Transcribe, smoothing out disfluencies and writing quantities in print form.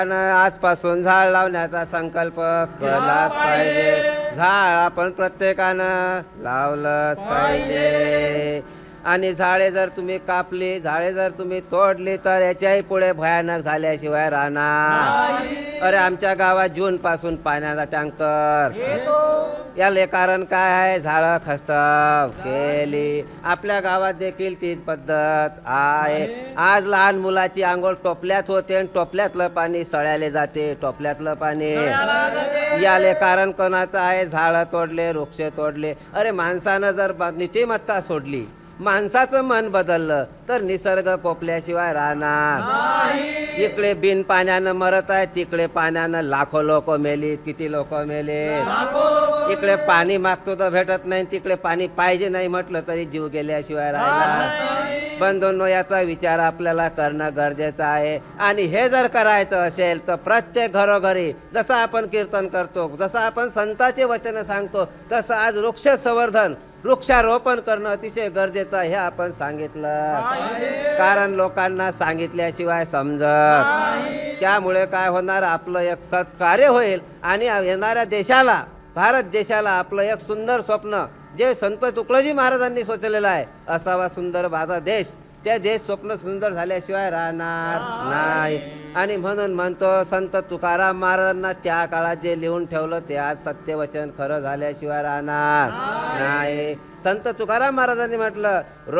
आजपासून झाड लावण्याचा संकल्प केलाच पाहिजे. झाड आपण प्रत्येकानं लावलंच पाहिजे. आणि झाडे जर तुम्ही कापली, झाडे जर तुम्ही तोडली तर याच्याही पुढे भयानक झाल्याशिवाय राहणार. अरे आमच्या गावात जून पासून पाण्याचा टँकर याले कारण काय आहे? झाडं खस्तम केली. आपल्या गावात देखील तीच पद्धत आहे. आज लहान मुलाची आंघोळ टोपल्यात होते आणि टोपल्यातलं पाणी सळ्याले जाते. टोपल्यातलं पाणी याले कारण कोणाचं आहे? झाडं तोडले, वृक्ष तोडले. अरे माणसानं जर नीतिमत्ता सोडली, माणसाचं मन बदललं तर निसर्ग कोपल्याशिवाय राहणार. इकडे बिन पाण्यानं मरत आहे, तिकडे पाण्यानं लाखो लोक मेली. किती लोक मेले? इकडे पाणी मागतो तर भेटत नाही, तिकडे पाणी पाहिजे नाही म्हटलं तरी जीव गेल्याशिवाय राहिला. बंधूंनो, याचा विचार आपल्याला करणं गरजेचं आहे. आणि हे जर करायचं असेल तर प्रत्येक घरोघरी जसं आपण कीर्तन करतो, जसं आपण संतांचे वचन सांगतो, तसं आज वृक्ष संवर्धन, वृक्षारोपण करणं अतिशय गरजेचं हे आपण सांगितलं. कारण लोकांना सांगितल्याशिवाय समजत. त्यामुळे काय होणार? आपलं एक सत्कार्य होईल आणि येणाऱ्या देशाला, भारत देशाला आपलं एक सुंदर स्वप्न जे संत तुकडोजी महाराजांनी सोचलेलं आहे, असावा सुंदर माझा देश. त्या देश स्वप्न सुंदर झाल्याशिवाय राहणार नाही. आणि म्हणून म्हणतो संत तुकाराम महाराजांना त्या काळात जे लिहून ठेवलं ते आज सत्यवचन खरं झाल्याशिवाय राहणार नाही. संत तुकाराम महाराजांनी म्हटलं,